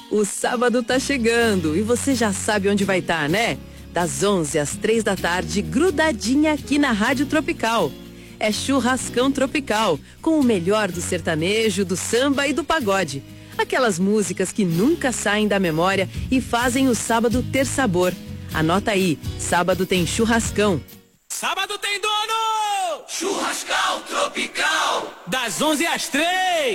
O sábado tá chegando e você já sabe onde vai estar, né? Das 11 às 3 da tarde, grudadinha aqui na Rádio Tropical. É Churrascão Tropical, com o melhor do sertanejo, do samba e do pagode. Aquelas músicas que nunca saem da memória e fazem o sábado ter sabor. Anota aí, sábado tem churrascão. Sábado tem dono! Churrascão Tropical! Das 11 às 3!